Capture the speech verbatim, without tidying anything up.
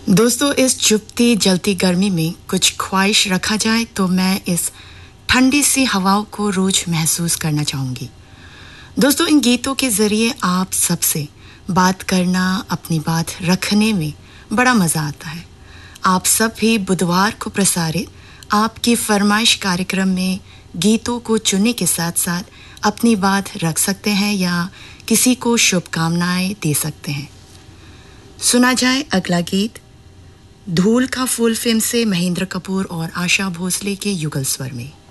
दोस्तों, इस चुभती जलती गर्मी में कुछ ख्वाहिश रखा जाए तो मैं इस ठंडी सी हवाओं को रोज महसूस करना चाहूँगी। दोस्तों, इन गीतों के ज़रिए आप सबसे बात करना, अपनी बात रखने में बड़ा मज़ा आता है। आप सब भी बुधवार को प्रसारित आपकी फरमाइश कार्यक्रम में गीतों को चुनने के साथ साथ अपनी बात रख सकते हैं या किसी को शुभकामनाएं दे सकते हैं। सुना जाए अगला गीत धूल का फूल फिल्म से महेंद्र कपूर और आशा भोसले के युगल स्वर में।